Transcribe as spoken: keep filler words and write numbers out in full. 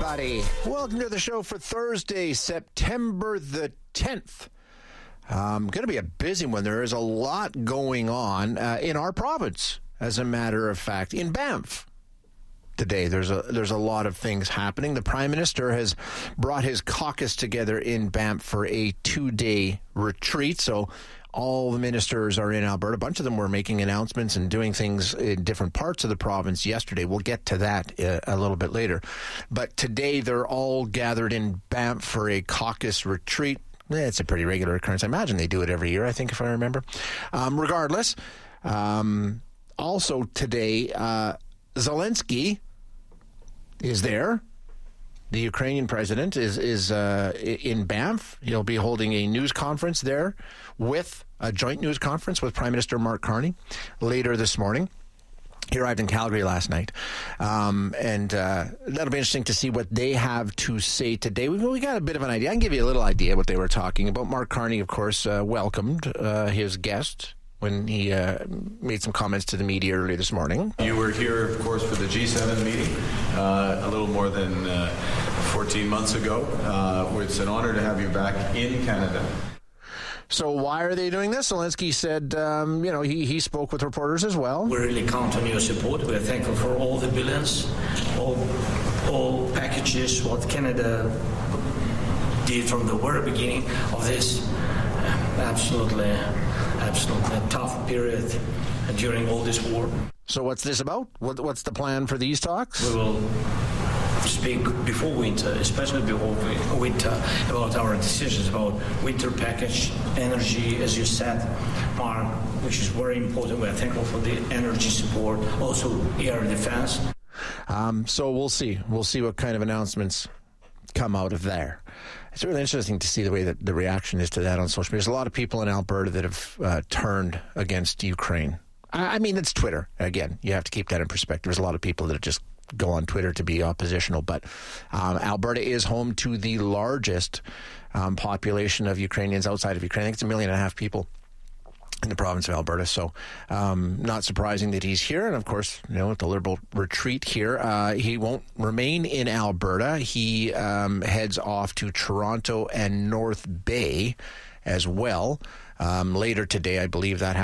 everybody. Welcome to the show for Thursday, September the tenth. Um, going to be a busy one. There is a lot going on uh, in our province, as a matter of fact. In Banff today, there's a there's a lot of things happening. The Prime Minister has brought his caucus together in Banff for a two-day retreat, so all the ministers are in Alberta. A bunch of them were making announcements and doing things in different parts of the province yesterday. We'll get to that uh, a little bit later. But today they're all gathered in Banff for a caucus retreat. It's a pretty regular occurrence. I imagine they do it every year, I think, if I remember. Um, regardless, um, also today, uh, Zelensky is there. The Ukrainian president is is uh, in Banff. He'll be holding a news conference there with a joint news conference with Prime Minister Mark Carney later this morning. He arrived in Calgary last night, um, and uh, that'll be interesting to see what they have to say today. We, we got a bit of an idea. I can give you a little idea what they were talking about. Mark Carney, of course, uh, welcomed uh, his guest when he uh, made some comments to the media earlier this morning. You were here, of course, for the G seven meeting uh, a little more than uh, fourteen months ago. Uh, it's an honor to have you back in Canada. So why are they doing this? Zelensky said, um, you know, he, he spoke with reporters as well. We really count on your support. We're thankful for all the billions, all, all packages, what Canada did from the very beginning of this absolutely, absolutely tough period during all this war. So what's this about? What, what's the plan for these talks? We will speak before winter, especially before winter, about our decisions about winter package, energy, as you said, Mark, which is very important. We are thankful for the energy support, also air defense. Um, so we'll see. We'll see what kind of announcements come out of there. It's really interesting to see the way that the reaction is to that on social media. There's a lot of people in Alberta that have uh, turned against Ukraine. I, I mean, it's Twitter. Again, you have to keep that in perspective. There's a lot of people that just go on Twitter to be oppositional, but um, Alberta is home to the largest um, population of Ukrainians outside of Ukraine. I think it's a million and a half people in the province of Alberta, so um, not surprising that he's here. And of course, you know, with the Liberal retreat here, uh, he won't remain in Alberta. He um, heads off to Toronto and North Bay as well um, later today, I believe that happens.